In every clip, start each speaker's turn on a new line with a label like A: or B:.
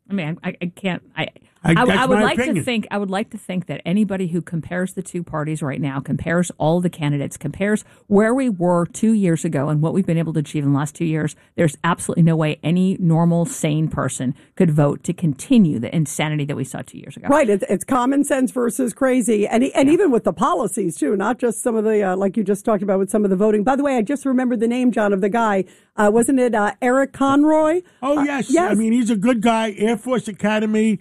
A: I mean, I can't.
B: That's
A: I would
B: my
A: like
B: opinion.
A: to think. I would like to think that anybody who compares the two parties right now, compares all the candidates, compares where we were 2 years ago and what we've been able to achieve in the last 2 years. There's absolutely no way any normal, sane person could vote to continue the insanity that we saw 2 years ago.
C: Right. It's common sense versus crazy, and even with the policies too, not just some of the like you just talked about with some of the voting. By the way, I just remembered the name, John, of the guy. Wasn't it Eric Conroy?
B: Oh, yes.
C: Yes.
B: I mean, he's a good guy. Air Force Academy,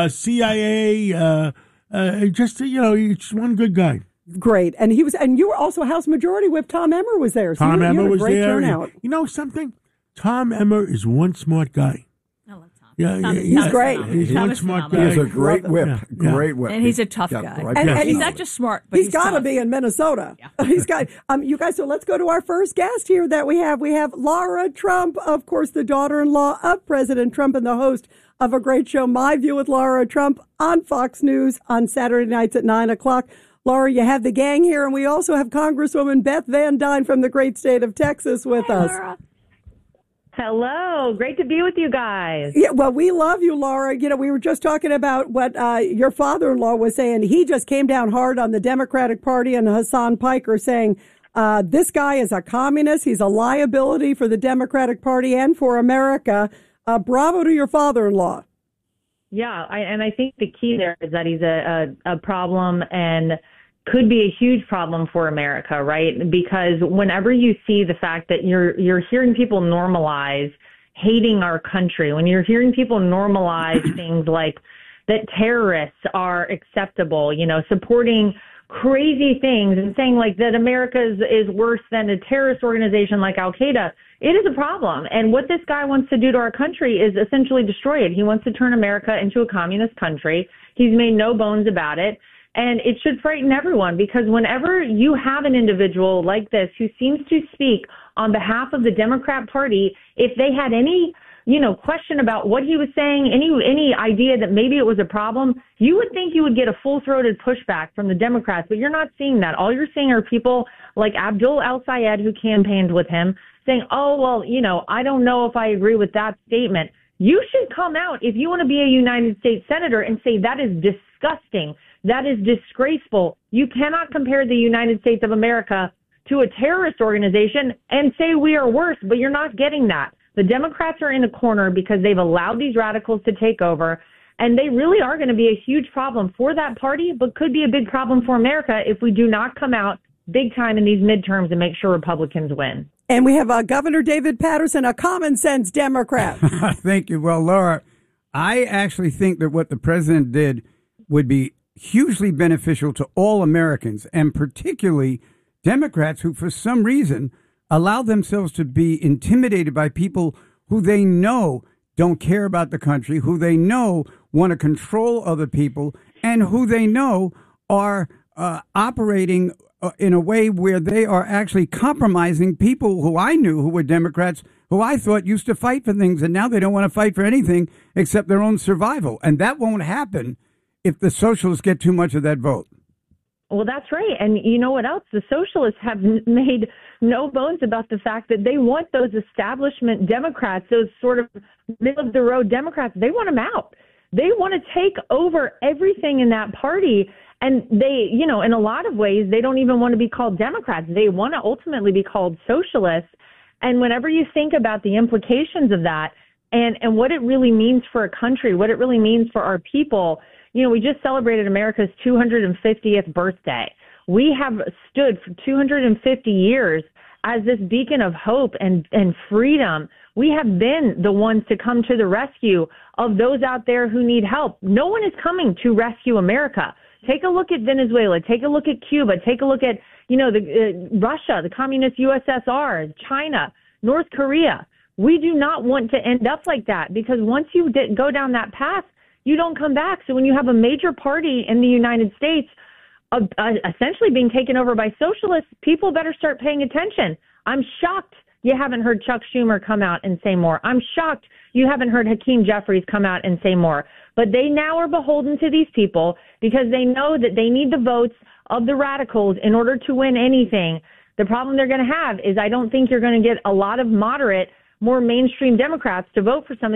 B: CIA, he's one good guy.
C: Great. And you were also House Majority Whip. Tom Emmer was there. So
B: Tom
C: you
B: Emmer
C: had a
B: was
C: great
B: there.
C: turnout.
B: You know something? Tom Emmer is one smart guy.
A: I love Tom.
B: Yeah,
C: He's great.
B: He's
A: Tom
B: one
A: is
B: smart
A: phenomenal.
B: guy.
D: He's a great whip.
B: Yeah.
D: Great whip.
A: And he's a tough guy.
D: right
C: And
A: He's
C: he's
A: not just smart, but
C: he's got to
A: tough.
C: be in Minnesota.
A: Yeah.
C: He's got you guys. So let's go to our first guest here that we have. We have Laura Trump, of course, the daughter-in-law of President Trump and the host of a great show, My View with Laura Trump, on Fox News on Saturday nights at 9:00. Laura, you have the gang here, and we also have Congresswoman Beth Van Dyne from the great state of Texas with us.
A: Laura.
E: Hello. Great to be with you guys.
C: Yeah, well, we love you, Laura. You know, we were just talking about what your father-in-law was saying. He just came down hard on the Democratic Party and Hassan Piker, saying this guy is a communist. He's a liability for the Democratic Party and for America. Bravo to your father-in-law.
E: Yeah, I think the key there is that he's a problem and could be a huge problem for America, right? Because whenever you see the fact that you're hearing people normalize hating our country, when you're hearing people normalize things like that terrorists are acceptable, supporting crazy things and saying like that America is worse than a terrorist organization like Al Qaeda, it is a problem. And what this guy wants to do to our country is essentially destroy it. He wants to turn America into a communist country. He's made no bones about it. And it should frighten everyone, because whenever you have an individual like this who seems to speak on behalf of the Democrat Party, if they had any, question about what he was saying, any idea that maybe it was a problem, you would think you would get a full-throated pushback from the Democrats, but you're not seeing that. All you're seeing are people like Abdul El-Sayed, who campaigned with him, saying, oh, well, I don't know if I agree with that statement. You should come out if you want to be a United States senator and say that is disgusting. That is disgraceful. You cannot compare the United States of America to a terrorist organization and say we are worse, but you're not getting that. The Democrats are in a corner because they've allowed these radicals to take over, and they really are going to be a huge problem for that party, but could be a big problem for America if we do not come out big time in these midterms and make sure Republicans win.
C: And we have Governor David Patterson, a common sense Democrat.
F: Thank you. Well, Laura, I actually think that what the president did would be hugely beneficial to all Americans, and particularly Democrats who, for some reason, allow themselves to be intimidated by people who they know don't care about the country, who they know want to control other people, and who they know are operating in a way where they are actually compromising people who I knew who were Democrats, who I thought used to fight for things, and now they don't want to fight for anything except their own survival. And that won't happen if the socialists get too much of that vote.
E: Well, that's right. And you know what else? The socialists have made no bones about the fact that they want those establishment Democrats, those sort of middle-of-the-road Democrats, they want them out. They want to take over everything in that party. And they, in a lot of ways, they don't even want to be called Democrats. They want to ultimately be called socialists. And whenever you think about the implications of that and what it really means for a country, what it really means for our people, we just celebrated America's 250th birthday. We have stood for 250 years as this beacon of hope and freedom. We have been the ones to come to the rescue of those out there who need help. No one is coming to rescue America. Take a look at Venezuela. Take a look at Cuba. Take a look at, Russia, the communist USSR, China, North Korea. We do not want to end up like that, because once you go down that path, you don't come back. So when you have a major party in the United States essentially being taken over by socialists, people better start paying attention. I'm shocked you haven't heard Chuck Schumer come out and say more. I'm shocked you haven't heard Hakeem Jeffries come out and say more. But they now are beholden to these people because they know that they need the votes of the radicals in order to win anything. The problem they're going to have is I don't think you're going to get a lot of moderate, more mainstream Democrats to vote for some